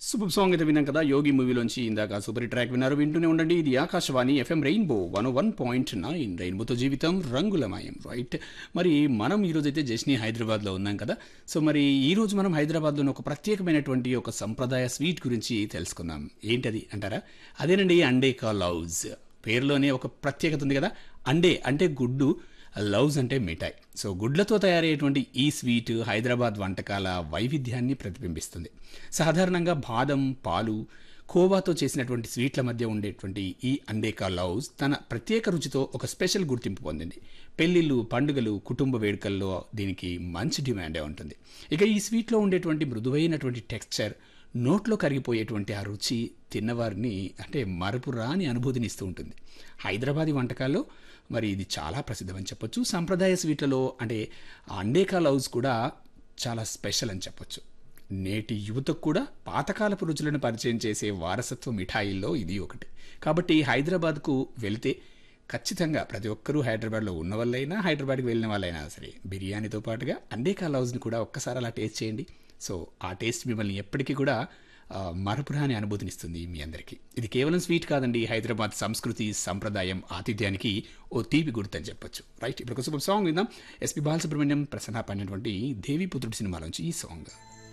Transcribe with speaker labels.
Speaker 1: super song అయితే విన్నాం కదా యోగి మూవీలోంచి ఇందాక సూపర్ ట్రాక్ విన్నారు వింటూనే ఉండండి ఇది ఆకాశవాణి ఎఫ్ఎం రెయిన్బో 101.9 రెయిన్బోతో జీవితం రంగులమయం రైట్ మరి మనం ఈరోజు అయితే జస్ని హైదరాబాద్లో ఉన్నాం కదా సో మరి ఈ రోజు మనం హైదరాబాద్లోని ఒక ప్రత్యేకమైనటువంటి ఒక సంప్రదాయ స్వీట్ గురించి తెలుసుకుందాం ఏంటది అంటారా అదేనండి అండే కా లౌజ్ పేరులోనే ఒక ప్రత్యేకత ఉంది కదా అండే అంటే గుడ్డు లౌజ్ అంటే మిఠాయి సో గుడ్లతో తయారయ్యేటువంటి ఈ స్వీట్ హైదరాబాద్ వంటకాల వైవిధ్యాన్ని ప్రతిబింబిస్తుంది సాధారణంగా బాదం పాలు కోవాతో చేసినటువంటి స్వీట్ల మధ్య ఉండేటువంటి ఈ అండేకా లౌజ్ తన ప్రత్యేక రుచితో ఒక స్పెషల్ గుర్తింపు పొందింది పెళ్లిళ్ళు పండుగలు కుటుంబ వేడుకల్లో దీనికి మంచి డిమాండే ఉంటుంది ఇక ఈ స్వీట్లో ఉండేటువంటి మృదువైనటువంటి టెక్స్చర్ నోట్లో కరిగిపోయేటువంటి ఆ రుచి తిన్నవారిని అంటే మరపురాని అనుభూతిని ఇస్తూ ఉంటుంది హైదరాబాదీ వంటకాల్లో మరి ఇది చాలా ప్రసిద్ధమని చెప్పొచ్చు సంప్రదాయ స్వీట్లలో అంటే అండేకా లౌజ్ కూడా చాలా స్పెషల్ అని చెప్పొచ్చు నేటి యువతకు కూడా పాతకాలపు రుచులను పరిచయం చేసే వారసత్వ మిఠాయిల్లో ఇది ఒకటి కాబట్టి హైదరాబాద్కు వెళితే ఖచ్చితంగా ప్రతి ఒక్కరూ హైదరాబాద్లో ఉన్న వాళ్ళైనా హైదరాబాద్కి వెళ్ళిన వాళ్ళైనా సరే బిర్యానీతో పాటుగా అండేకా లౌజ్ని కూడా ఒక్కసారి అలా టేస్ట్ చేయండి సో ఆ టేస్ట్ మిమ్మల్ని ఎప్పటికీ కూడా మరపురాని అనుభూతినిస్తుంది మీ అందరికీ ఇది కేవలం స్వీట్ కాదండి హైదరాబాద్ సంస్కృతి సంప్రదాయం ఆతిథ్యానికి ఓ తీపి గుర్తని చెప్పొచ్చు రైట్ ఇప్పుడు ఒక సూపర్ సాంగ్ విందాం ఎస్పి బాలసుబ్రహ్మణ్యం ప్రసన్న పాడినటువంటి దేవీపుత్రుడు సినిమాలోంచి ఈ సాంగ్